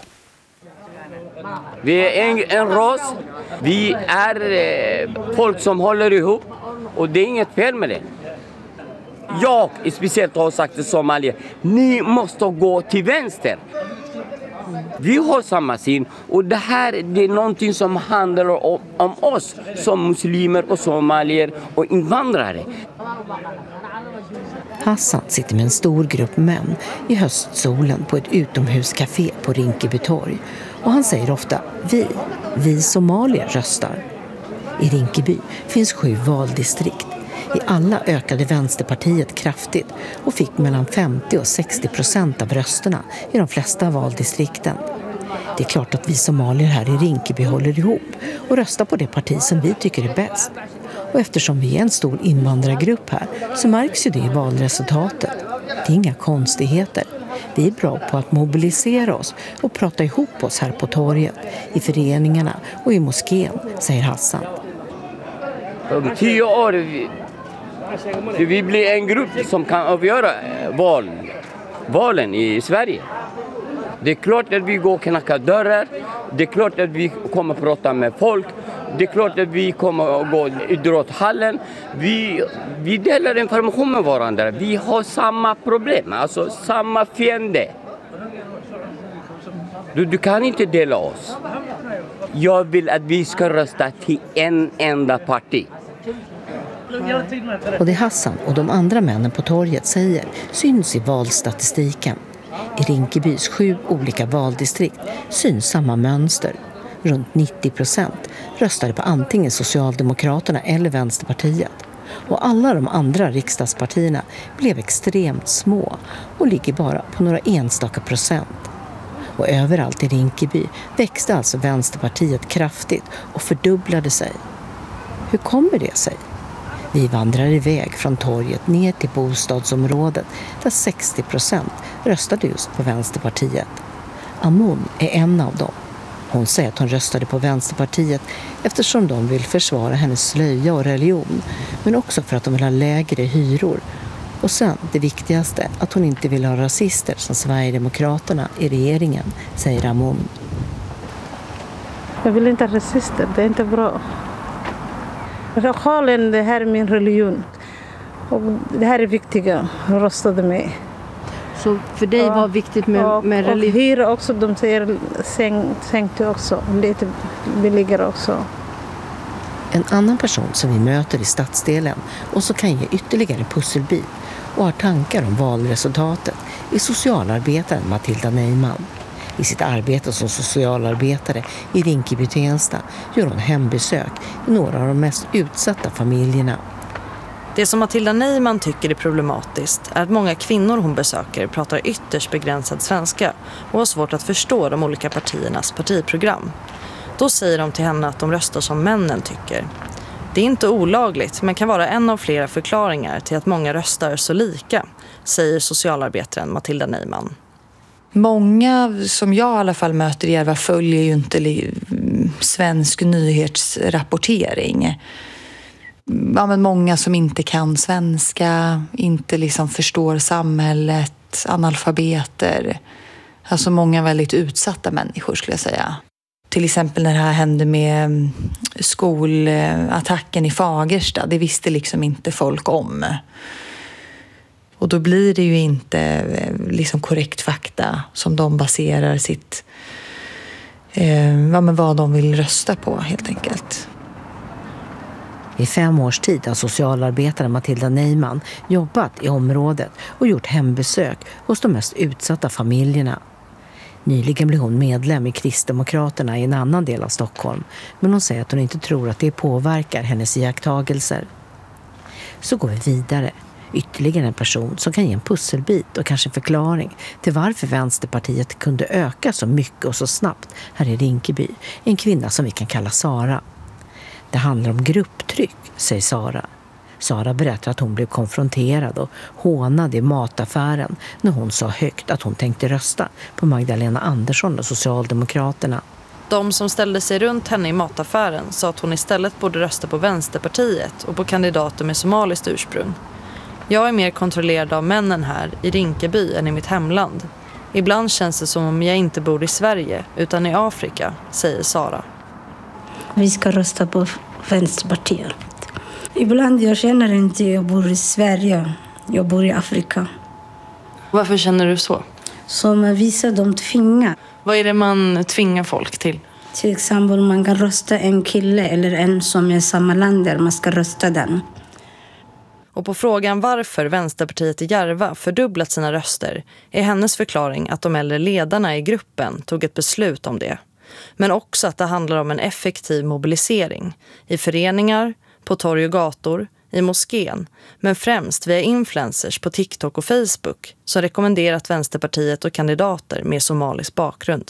Vi är en, en ras, vi är eh, folk som håller ihop och det är inget fel med det. jag speciellt har sagt till somalier, ni måste gå till vänster. Vi har samma syn och det här det är någonting som handlar om, om oss som muslimer och somalier och invandrare. Hassan sitter med en stor grupp män i höstsolen på ett utomhuscafé på Rinkeby torg. Och han säger ofta vi, vi somalier röstar. I Rinkeby finns sju valdistrikt. I alla ökade Vänsterpartiet kraftigt och fick mellan femtio och sextio procent av rösterna i de flesta valdistrikten. Det är klart att vi somalier här i Rinkeby håller ihop och röstar på det parti som vi tycker är bäst. Och eftersom vi är en stor invandrargrupp här så märks ju det i valresultatet. Det är inga konstigheter. Vi är bra på att mobilisera oss och prata ihop oss här på torget, i föreningarna och i moskén, säger Hassan. Om tio år vi, vi blir en grupp som kan avgöra val, valen i Sverige. Det är klart att vi går och knackar dörrar. Det är klart att vi kommer att prata med folk. Det är klart att vi kommer att gå i idrottshallen. Vi, vi delar information med varandra. Vi har samma problem, alltså samma fiende. Du, du kan inte dela oss. Jag vill att vi ska rösta till en enda parti. Och det Hassan och de andra männen på torget säger syns i valstatistiken. I Rinkebys sju olika valdistrikt syns samma mönster. Runt nittio procent röstade på antingen Socialdemokraterna eller Vänsterpartiet. Och alla de andra riksdagspartierna blev extremt små och ligger bara på några enstaka procent. Och överallt i Rinkeby växte alltså Vänsterpartiet kraftigt och fördubblade sig. Hur kommer det sig? Vi vandrar iväg från torget ner till bostadsområdet där sextio procent röstade just på Vänsterpartiet. Amun är en av dem. Hon säger att hon röstade på Vänsterpartiet eftersom de vill försvara hennes slöja och religion, men också för att de vill ha lägre hyror. Och sen det viktigaste, att hon inte vill ha rasister som Sverigedemokraterna i regeringen, säger Amun. Jag vill inte ha rasister, det är inte bra. Sjalen, det här är min religion. Och det här är viktiga, jag röstade med. Så för dig var viktigt med, och, med religion? Och hyra också, de säger sänk, sänkte också, lite billigare också. En annan person som vi möter i stadsdelen och som kan ge ytterligare pusselbit och har tankar om valresultatet är socialarbetaren Matilda Neyman. I sitt arbete som socialarbetare i Rinkeby-Tensta gör hon hembesök i några av de mest utsatta familjerna. Det som Matilda Neyman tycker är problematiskt är att många kvinnor hon besöker pratar ytterst begränsad svenska och har svårt att förstå de olika partiernas partiprogram. Då säger de till henne att de röstar som männen tycker. Det är inte olagligt men kan vara en av flera förklaringar till att många röstar så lika, säger socialarbetaren Matilda Neyman. Många som jag i alla fall möter i Järva följer ju inte li- svensk nyhetsrapportering. Ja, men många som inte kan svenska, inte liksom förstår samhället, analfabeter. Alltså många väldigt utsatta människor skulle jag säga. Till exempel när det här hände med skolattacken i Fagersta, det visste liksom inte folk om. Och då blir det ju inte liksom korrekt fakta som de baserar sitt, eh, ja, men vad de vill rösta på helt enkelt. I fem års tid har socialarbetaren Matilda Neyman jobbat i området och gjort hembesök hos de mest utsatta familjerna. Nyligen blev hon medlem i Kristdemokraterna i en annan del av Stockholm, men hon säger att hon inte tror att det påverkar hennes iakttagelser. Så går vi vidare. Ytterligare en person som kan ge en pusselbit och kanske en förklaring till varför Vänsterpartiet kunde öka så mycket och så snabbt här i Rinkeby. En kvinna som vi kan kalla Sara. Det handlar om grupptryck, säger Sara. Sara berättar att hon blev konfronterad och hånad i mataffären när hon sa högt att hon tänkte rösta på Magdalena Andersson och Socialdemokraterna. De som ställde sig runt henne i mataffären sa att hon istället borde rösta på Vänsterpartiet och på kandidater med somaliskt ursprung. Jag är mer kontrollerad av männen här i Rinkeby än i mitt hemland. Ibland känns det som om jag inte bor i Sverige utan i Afrika, säger Sara. Vi ska rösta på Vänsterpartiet. Ibland jag känner inte att jag bor i Sverige. Jag bor i Afrika. Varför känner du så? Som vissa de tvingar. Vad är det man tvingar folk till? Till exempel man kan rösta en kille eller en som är samma länder. Man ska rösta den. Och på frågan varför Vänsterpartiet i Järva fördubblat sina röster är hennes förklaring att de äldre ledarna i gruppen tog ett beslut om det. Men också att det handlar om en effektiv mobilisering i föreningar, på torg och gator, i moskén, men främst via influencers på TikTok och Facebook som rekommenderat Vänsterpartiet och kandidater med somalisk bakgrund.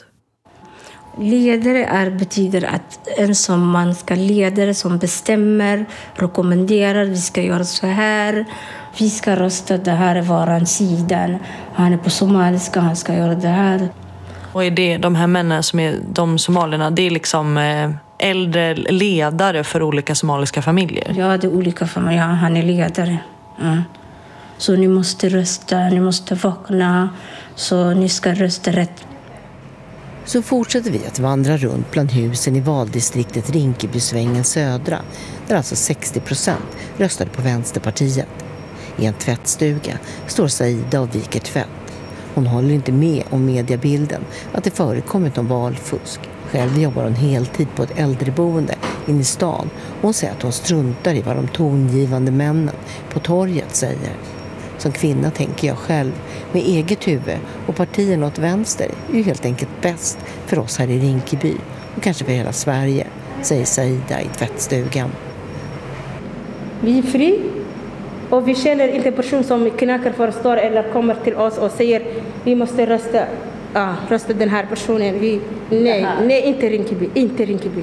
Ledare är, betyder att en som man ska ledare som bestämmer, rekommenderar, vi ska göra så här, vi ska rösta, det här är varan sidan, han är på somaliska, han ska göra det här. Och är det de här männen som är de somalierna, det är liksom äldre ledare för olika somaliska familjer? Ja, det är olika familjer, ja, han är ledare. Mm. Så ni måste rösta, ni måste vakna, så ni ska rösta rätt. Så fortsätter vi att vandra runt bland husen i valdistriktet Rinkebysvängen södra, där alltså sextio procent röstade på Vänsterpartiet. I en tvättstuga står Saida och viker tvätt. Hon håller inte med om mediebilden att det förekommit någon valfusk. Själv jobbar hon heltid på ett äldreboende inne i stan. Hon säger att hon struntar i vad de tongivande männen på torget säger. Som kvinna tänker jag själv med eget huvud och partierna åt vänster är ju helt enkelt bäst för oss här i Rinkeby och kanske för hela Sverige, säger Saida i tvättstugan. Vi är fri och vi känner inte en person som knackar förstår eller kommer till oss och säger vi måste rösta, ah, rösta den här personen. Vi, nej, nej, inte Rinkeby, inte Rinkeby.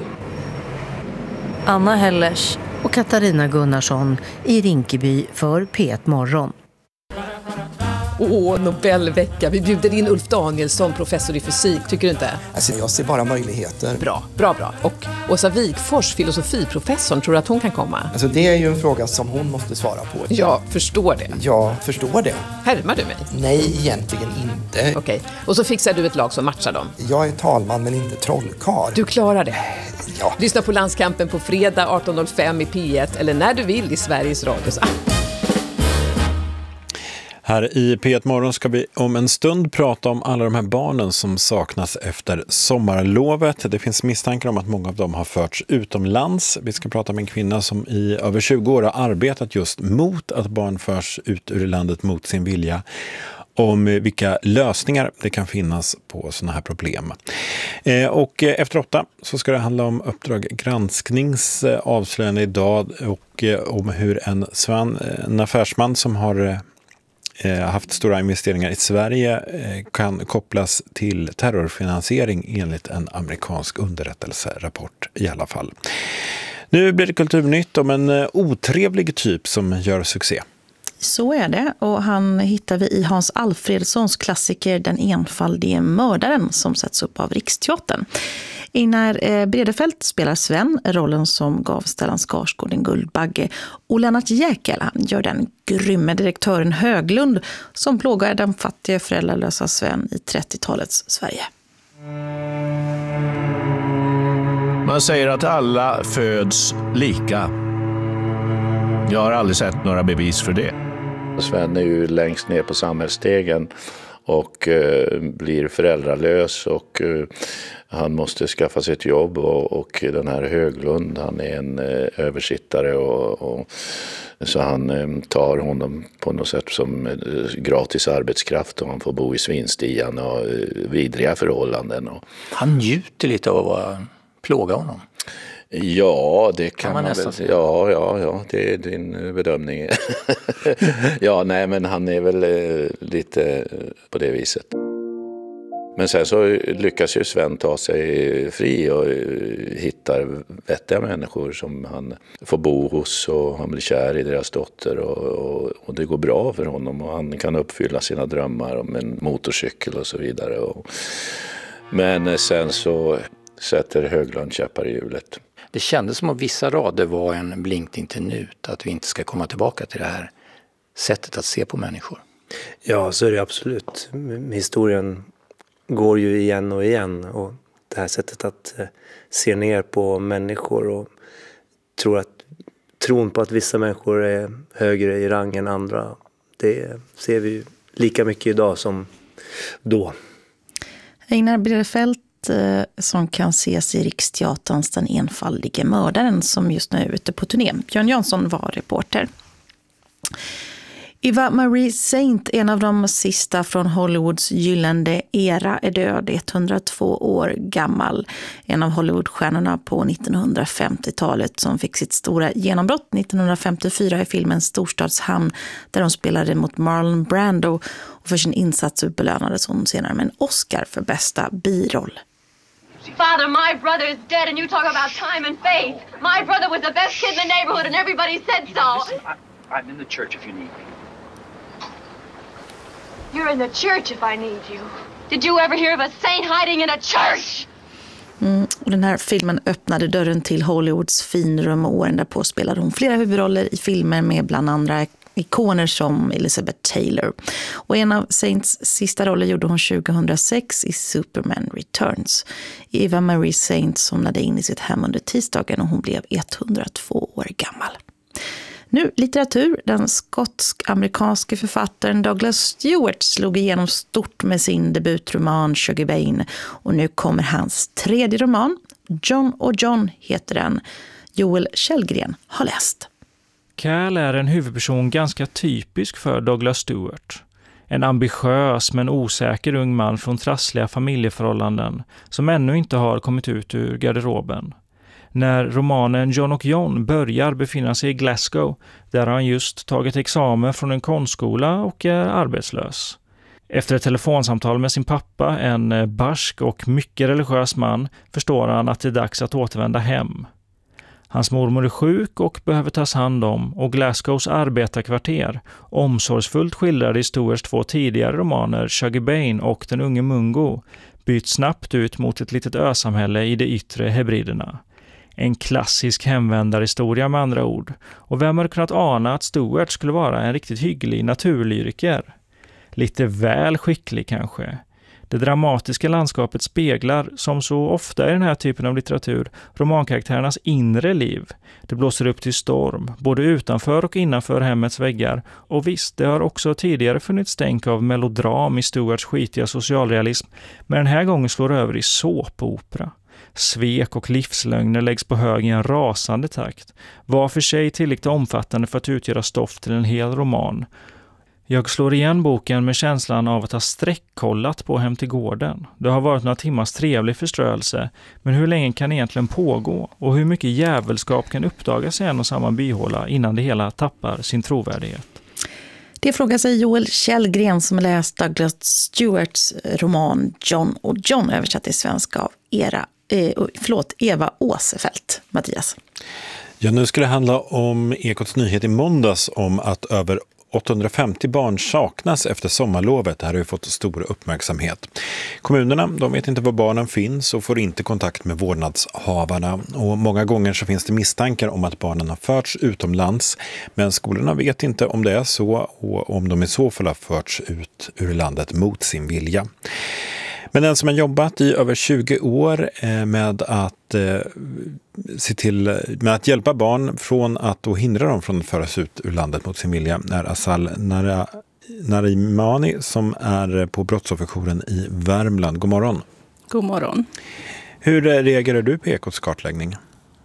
Anna Hellers och Katarina Gunnarsson i Rinkeby för P ett Morgon. Åh, Nobelvecka. Vi bjuder in Ulf Danielsson, professor i fysik. Tycker du inte? Alltså, jag ser bara möjligheter. Bra, bra, bra. Och Åsa Wikfors, filosofiprofessorn, tror du att hon kan komma? Alltså, det är ju en fråga som hon måste svara på. Jag förstår det. Jag förstår det. Härmar du mig? Nej, egentligen inte. Okej, och så fixar du ett lag som matchar dem. Jag är talman men inte trollkarl. Du klarar det. Ja. Lyssna på Landskampen på fredag arton noll fem i P ett eller när du vill i Sveriges Radios app. Här i P ett Morgon ska vi om en stund prata om alla de här barnen som saknas efter sommarlovet. Det finns misstankar om att många av dem har förts utomlands. Vi ska prata med en kvinna som i över tjugo år har arbetat just mot att barn förs ut ur landet mot sin vilja. Om vilka lösningar det kan finnas på sådana här problem. Eh, och efter åtta så ska det handla om Uppdrag gransknings eh, avslöjande idag och eh, om hur en, svan, en affärsman som har eh, haft stora investeringar i Sverige eh, kan kopplas till terrorfinansiering enligt en amerikansk underrättelserapport i alla fall. Nu blir det kulturnytt om en eh, otrevlig typ som gör succé. Så är det, och han hittar vi i Hans Alfredssons klassiker Den enfaldige mördaren som sätts upp av Riksteatern. Einar Bredefält spelar Sven, rollen som gav Stellan Skarsgård en Guldbagge, och Lennart Jäkel han gör den grymme direktören Höglund som plågar den fattiga föräldralösa Sven i trettiotalets Sverige. Man säger att alla föds lika. Jag har aldrig sett några bevis för det. Sven är ju längst ner på samhällsstegen och eh, blir föräldralös och eh, han måste skaffa sig ett jobb och, och den här Höglund, han är en eh, översittare och, och så han eh, tar honom på något sätt som eh, gratis arbetskraft och han får bo i svinstian och eh, vidriga förhållanden. Och... Han njuter lite av att plåga honom. Ja, det kan, kan man, man nästan väl säga. Ja, ja, ja, det är din bedömning. Ja, nej, men han är väl eh, lite på det viset. Men sen så lyckas ju Sven ta sig fri och eh, hittar vettiga människor som han får bo hos och han blir kär i deras dotter och, och, och det går bra för honom och han kan uppfylla sina drömmar om en motorcykel och så vidare. Och, men sen så sätter Höglund käppar i hjulet. Det kändes som att vissa rader var en blinkning till nut, att vi inte ska komma tillbaka till det här sättet att se på människor. Ja, så är det absolut. Historien går ju igen och igen och det här sättet att se ner på människor och tror att, tron på att vissa människor är högre i rang än andra, det ser vi lika mycket idag som då. Einar Bredefelt som kan ses i Riksteaterns Den enfaldige mördaren som just nu är ute på turné. Björn Jansson var reporter. Eva Marie Saint, en av de sista från Hollywoods gyllene era, är död, etthundratvå år gammal. En av Hollywoodstjärnorna på nittonhundrafemtiotalet som fick sitt stora genombrott nittonhundrafemtiofyra i filmen Storstadshamn, där hon spelade mot Marlon Brando, och för sin insats belönades hon senare med en Oscar för bästa biroll. Father, my brother is dead and you talk about time and faith. My brother was the best kid in the neighborhood and everybody said so. Listen, I, I'm in the church if you need me. You're in the church if I need you. Did you ever hear of a saint hiding in a church? Mm, och den här filmen öppnade dörren till Hollywoods finrum, och åren därpå spelade hon flera huvudroller i filmer med bland andra ikoner som Elizabeth Taylor. Och en av Saints sista roller gjorde hon tjugohundrasex i Superman Returns. Eva Marie Saint somnade in i sitt hem under tisdagen och hon blev etthundratvå år gammal. Nu litteratur. Den skotsk-amerikanske författaren Douglas Stewart slog igenom stort med sin debutroman Sugar Bane, och nu kommer hans tredje roman. John och John heter den. Joel Källgren har läst. Cal är en huvudperson ganska typisk för Douglas Stewart. En ambitiös men osäker ung man från trassliga familjeförhållanden som ännu inte har kommit ut ur garderoben. När romanen John och John börjar befinna sig i Glasgow, där han just tagit examen från en konstskola och är arbetslös. Efter ett telefonsamtal med sin pappa, en barsk och mycket religiös man, förstår han att det är dags att återvända hem. Hans mormor är sjuk och behöver tas hand om, och Glasgows arbetarkvarter, omsorgsfullt skildrade i Stewarts två tidigare romaner Sugar Bane och Den unge Mungo, byts snabbt ut mot ett litet ösamhälle i de yttre Hebriderna. En klassisk hemvändarhistoria med andra ord, och vem hade kunnat ana att Stewart skulle vara en riktigt hygglig naturlyriker? Lite väl skicklig kanske. Det dramatiska landskapet speglar, som så ofta i den här typen av litteratur, romankaraktärernas inre liv. Det blåser upp till storm, både utanför och innanför hemmets väggar. Och visst, det har också tidigare funnits stänk av melodram i Stewarts skitiga socialrealism, men den här gången slår över i såpopera. Svek och livslögner läggs på hög i en rasande takt. Var för sig tillräckligt omfattande för att utgöra stoff till en hel roman. Jag slår igen boken med känslan av att ha sträckkollat på Hem till gården. Det har varit några timmars trevlig förströelse, men hur länge kan det egentligen pågå? Och hur mycket jävelskap kan uppdagas i en och samma byhåla innan det hela tappar sin trovärdighet? Det frågar sig Joel Källgren som läst Douglas Stewarts roman John och John, översatt till svenska av era, eh, förlåt, Eva Åsefelt. Mattias. Ja, nu ska det handla om Ekots nyhet i måndags om att över åttahundrafemtio barn saknas efter sommarlovet. Det här har ju fått stor uppmärksamhet. Kommunerna, de vet inte var barnen finns och får inte kontakt med vårdnadshavarna. Och många gånger så finns det misstankar om att barnen har förts utomlands. Men skolorna vet inte om det är så och om de i så fall har förts ut ur landet mot sin vilja. Men den som har jobbat i över tjugo år med att eh, se till med att hjälpa barn från att och hindra dem från att föras ut ur landet mot sin vilja är Asal Nara, Narimani som är på brottsofferjouren i Värmland. God morgon. God morgon. Hur reagerar du på Ekots kartläggning?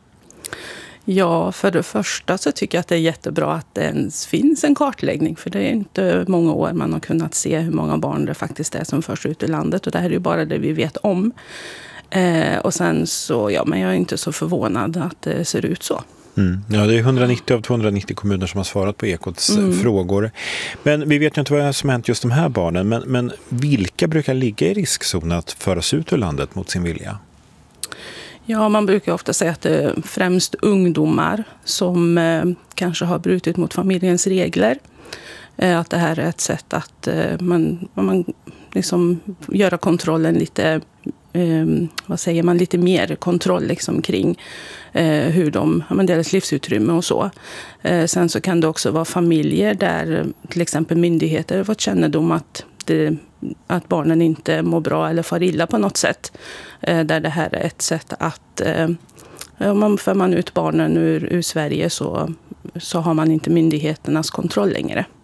Ja, för det första så tycker jag att det är jättebra att det ens finns en kartläggning. För det är inte många år man har kunnat se hur många barn det faktiskt är som förs ut ur landet. Och det här är ju bara det vi vet om. Eh, och sen så, ja, men jag är inte så förvånad att det ser ut så. Mm. Ja, det är hundranittio av tvåhundranittio kommuner som har svarat på Ekots mm. frågor. Men vi vet ju inte vad som hänt just de här barnen. Men, men vilka brukar ligga i riskzonen att föras ut ur landet mot sin vilja? Ja, man brukar ofta säga att det är främst ungdomar som eh, kanske har brutit mot familjens regler. Eh, att det här är ett sätt att eh, man, man liksom göra kontrollen lite, eh, vad säger man, lite mer kontroll liksom kring eh, hur de, ja, deras livsutrymme och så. Eh, sen så kan det också vara familjer där till exempel myndigheter har fått kännedom att det, att barnen inte mår bra eller far illa på något sätt. Eh, där det här är ett sätt att eh, om man för man ut barnen ur, ur Sverige så, så har man inte myndigheternas kontroll längre.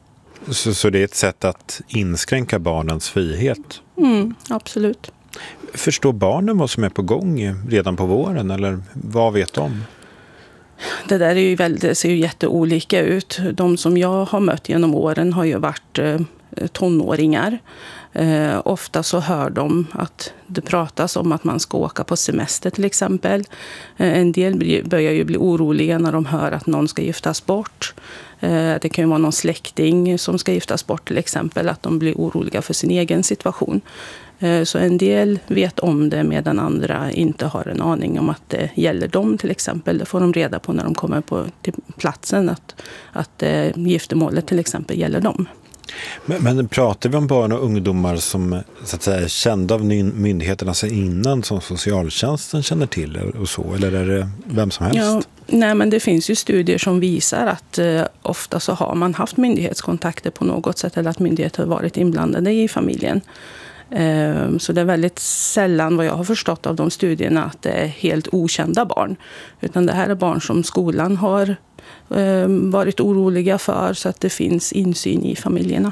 Så, så det är ett sätt att inskränka barnens frihet? Mm, absolut. Förstår barnen vad som är på gång redan på våren, eller vad vet de? Det där är ju väldigt, det ser ju jätteolika ut. De som jag har mött genom åren har ju varit eh, tonåringar. Eh, ofta så hör de att det pratas om att man ska åka på semester till exempel. Eh, en del blir, börjar ju bli oroliga när de hör att någon ska giftas bort. Eh, det kan ju vara någon släkting som ska giftas bort till exempel, att de blir oroliga för sin egen situation. Eh, så en del vet om det medan andra inte har en aning om att det gäller dem till exempel. Det får de reda på när de kommer på, till platsen, att, att eh, giftermålet till exempel gäller dem. Men, men pratar vi om barn och ungdomar som så att säga, är kända av myndigheterna sedan innan, som socialtjänsten känner till och så, eller är det vem som helst? Ja, nej, men det finns ju studier som visar att eh, ofta så har man haft myndighetskontakter på något sätt, eller att myndigheter har varit inblandade i familjen. Eh, så det är väldigt sällan, vad jag har förstått av de studierna, att det är helt okända barn. Utan det här är barn som skolan har varit oroliga för, så att det finns insyn i familjerna.